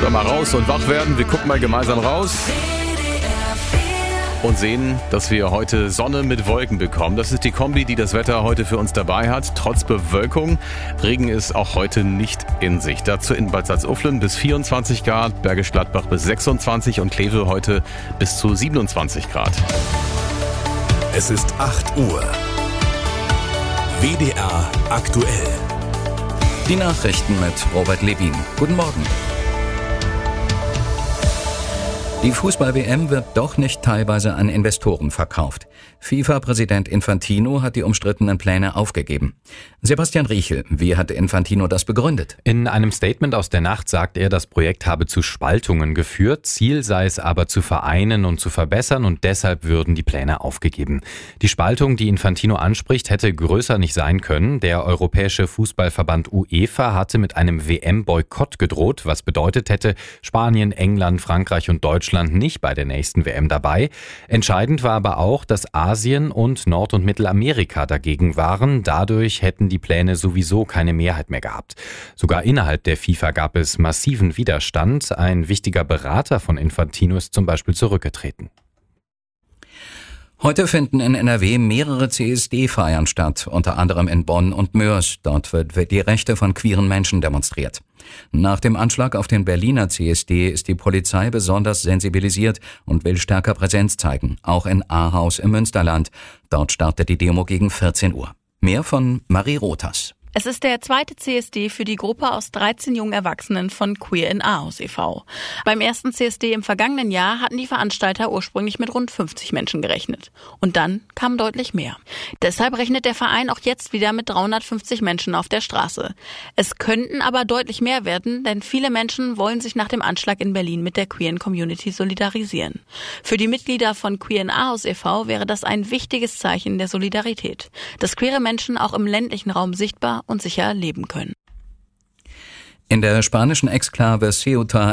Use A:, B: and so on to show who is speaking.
A: Oder mal raus und wach werden. Wir gucken mal gemeinsam raus und sehen, dass wir heute Sonne mit Wolken bekommen. Das ist die Kombi, die das Wetter heute für uns dabei hat. Trotz Bewölkung. Regen ist auch heute nicht in Sicht. Dazu in Bad Salzuflen bis 24 Grad, Bergisch Gladbach bis 26 und Kleve heute bis zu 27 Grad.
B: Es ist 8 Uhr. WDR aktuell.
C: Die Nachrichten mit Robert Levin. Guten Morgen. Die Fußball-WM wird doch nicht teilweise an Investoren verkauft. FIFA-Präsident Infantino hat die umstrittenen Pläne aufgegeben. Sebastian Riechel, wie hat Infantino das begründet?
D: In einem Statement aus der Nacht sagt er, das Projekt habe zu Spaltungen geführt. Ziel sei es aber zu vereinen und zu verbessern und deshalb würden die Pläne aufgegeben. Die Spaltung, die Infantino anspricht, hätte größer nicht sein können. Der europäische Fußballverband UEFA hatte mit einem WM-Boykott gedroht, was bedeutet hätte, Spanien, England, Frankreich und Deutschland nicht bei der nächsten WM dabei. Entscheidend war aber auch, dass Asien und Nord- und Mittelamerika dagegen waren. Dadurch hätten die Pläne sowieso keine Mehrheit mehr gehabt. Sogar innerhalb der FIFA gab es massiven Widerstand. Ein wichtiger Berater von Infantino ist zum Beispiel zurückgetreten.
C: Heute finden in NRW mehrere CSD-Feiern statt, unter anderem in Bonn und Moers. Dort wird für die Rechte von queeren Menschen demonstriert. Nach dem Anschlag auf den Berliner CSD ist die Polizei besonders sensibilisiert und will stärker Präsenz zeigen, auch in Ahaus im Münsterland. Dort startet die Demo gegen 14 Uhr. Mehr von Marie Rothers.
E: Es ist der zweite CSD für die Gruppe aus 13 jungen Erwachsenen von Queer in Ahaus e.V. Beim ersten CSD im vergangenen Jahr hatten die Veranstalter ursprünglich mit rund 50 Menschen gerechnet. Und dann kamen deutlich mehr. Deshalb rechnet der Verein auch jetzt wieder mit 350 Menschen auf der Straße. Es könnten aber deutlich mehr werden, denn viele Menschen wollen sich nach dem Anschlag in Berlin mit der queeren Community solidarisieren. Für die Mitglieder von Queer in Ahaus e.V. wäre das ein wichtiges Zeichen der Solidarität, dass queere Menschen auch im ländlichen Raum sichtbar und sicher leben können.
C: In der spanischen Exklave Ceuta